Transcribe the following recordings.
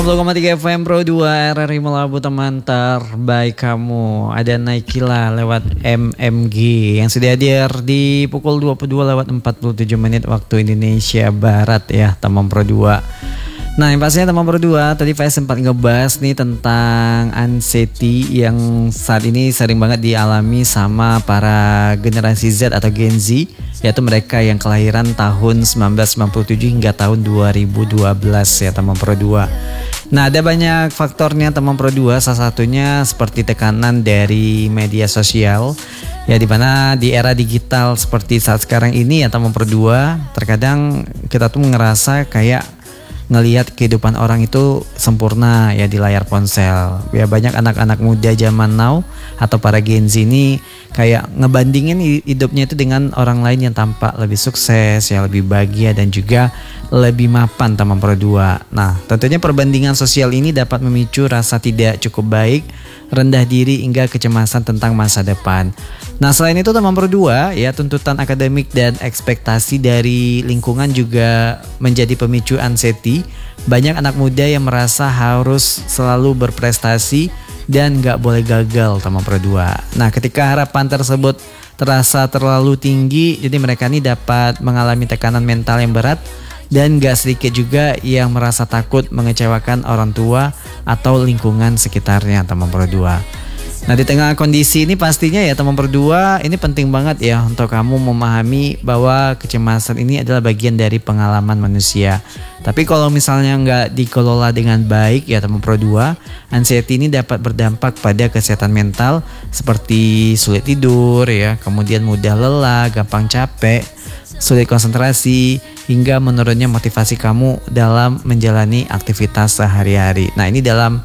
0,3 FM Pro 2 RRI Melabu, teman terbaik kamu. Ada Naikila lewat MMG yang sudah hadir di pukul 22 lewat 47 menit waktu Indonesia Barat ya, teman Pro 2. Nah, yang pastinya teman Pro 2, tadi Faiz sempat ngebahas nih tentang anxiety yang saat ini sering banget dialami sama para generasi Z atau Gen Z, yaitu mereka yang kelahiran tahun 1997 hingga tahun 2012 ya, teman Pro 2. Nah, ada banyak faktornya teman Pro 2, salah satunya seperti tekanan dari media sosial ya, dimana di era digital seperti saat sekarang ini ya teman Pro 2, terkadang kita tuh ngerasa kayak ngelihat kehidupan orang itu sempurna ya di layar ponsel. Ya banyak anak-anak muda zaman now atau para Gen Z ini kayak ngebandingin hidupnya itu dengan orang lain yang tampak lebih sukses, ya lebih bahagia dan juga lebih mapan teman Pro 2. Nah, tentunya perbandingan sosial ini dapat memicu rasa tidak cukup baik, rendah diri hingga kecemasan tentang masa depan. Nah, selain itu teman Pro 2 ya, tuntutan akademik dan ekspektasi dari lingkungan juga menjadi pemicu anxiety. Banyak anak muda yang merasa harus selalu berprestasi dan gak boleh gagal teman Pro 2. Nah, ketika harapan tersebut terasa terlalu tinggi, jadi mereka ini dapat mengalami tekanan mental yang berat. Dan gak sedikit juga yang merasa takut mengecewakan orang tua atau lingkungan sekitarnya teman Pro 2. Nah, di tengah kondisi ini pastinya ya teman Pro 2, ini penting banget ya untuk kamu memahami bahwa kecemasan ini adalah bagian dari pengalaman manusia. Tapi kalau misalnya gak dikelola dengan baik ya teman Pro 2, anxiety ini dapat berdampak pada kesehatan mental seperti sulit tidur ya, kemudian mudah lelah, gampang capek, sulit konsentrasi, hingga menurunnya motivasi kamu dalam menjalani aktivitas sehari-hari. Nah, ini dalam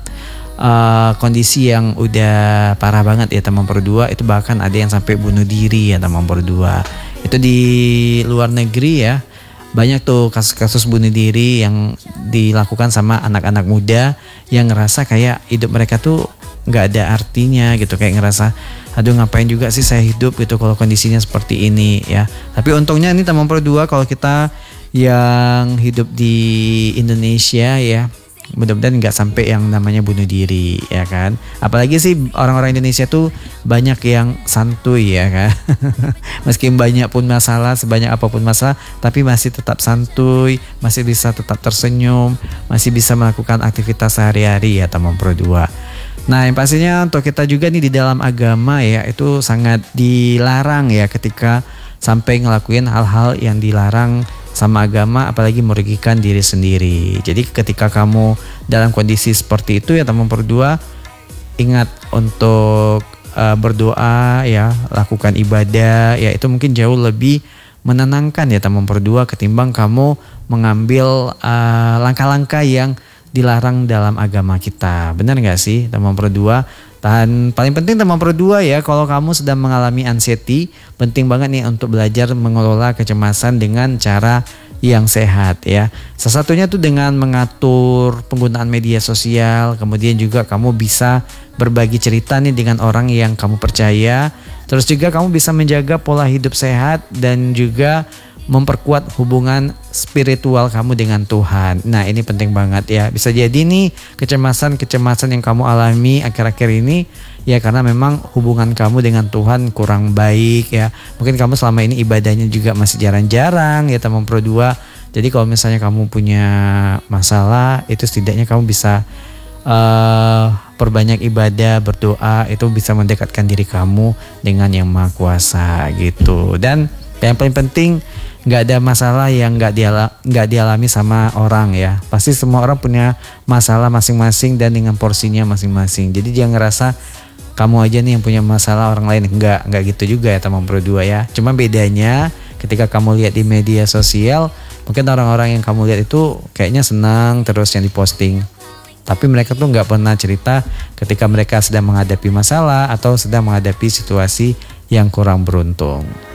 kondisi yang udah parah banget ya teman Pro 2, itu bahkan ada yang sampai bunuh diri ya teman Pro 2. Itu di luar negeri ya, banyak tuh kasus-kasus bunuh diri yang dilakukan sama anak-anak muda yang ngerasa kayak hidup mereka tuh gak ada artinya gitu, kayak ngerasa aduh ngapain juga sih saya hidup gitu kalau kondisinya seperti ini ya. Tapi untungnya ini teman Pro 2, kalau kita yang hidup di Indonesia ya, mudah-mudahan nggak sampai yang namanya bunuh diri ya kan. Apalagi sih orang-orang Indonesia tuh banyak yang santuy ya kan. Meski banyak pun masalah, sebanyak apapun masalah, tapi masih tetap santuy, masih bisa tetap tersenyum, masih bisa melakukan aktivitas sehari-hari ya teman Pro 2. Nah, yang pastinya untuk kita juga nih di dalam agama ya, itu sangat dilarang ya ketika sampai ngelakuin hal-hal yang dilarang sama agama, apalagi merugikan diri sendiri. Jadi ketika kamu dalam kondisi seperti itu ya teman Pro 2, ingat untuk berdoa ya, lakukan ibadah ya, itu mungkin jauh lebih menenangkan ya teman Pro 2 ketimbang kamu mengambil langkah-langkah yang dilarang dalam agama kita. Benar gak sih teman Pro 2? Dan paling penting teman Pro 2 ya, kalau kamu sedang mengalami anxiety, penting banget nih untuk belajar mengelola kecemasan dengan cara yang sehat ya. Salah satunya tuh dengan mengatur penggunaan media sosial, kemudian juga kamu bisa berbagi cerita nih dengan orang yang kamu percaya. Terus juga kamu bisa menjaga pola hidup sehat dan juga memperkuat hubungan spiritual kamu dengan Tuhan. Nah, ini penting banget ya. Bisa jadi nih kecemasan yang kamu alami akhir-akhir ini ya karena memang hubungan kamu dengan Tuhan kurang baik ya. Mungkin kamu selama ini ibadahnya juga masih jarang-jarang ya teman Pro 2. Jadi kalau misalnya kamu punya masalah, itu setidaknya kamu bisa perbanyak ibadah, berdoa, itu bisa mendekatkan diri kamu dengan Yang Maha Kuasa gitu. Dan yang paling penting, nggak ada masalah yang nggak dialami sama orang ya. Pasti semua orang punya masalah masing-masing dan dengan porsinya masing-masing. Jadi jangan ngerasa kamu aja nih yang punya masalah, orang lain nggak gitu juga ya teman Pro 2 ya. Cuma bedanya ketika kamu lihat di media sosial, mungkin orang-orang yang kamu lihat itu kayaknya senang terus yang diposting. Tapi mereka tuh nggak pernah cerita ketika mereka sedang menghadapi masalah atau sedang menghadapi situasi yang kurang beruntung.